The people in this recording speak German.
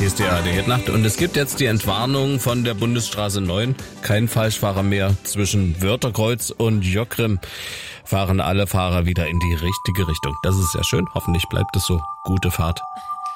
Hier ist die ARD Nacht und es gibt jetzt die Entwarnung von der Bundesstraße 9. Kein Falschfahrer mehr. Zwischen Wörterkreuz und Jockrim fahren alle Fahrer wieder in die richtige Richtung. Das ist sehr schön. Hoffentlich bleibt es so. Gute Fahrt.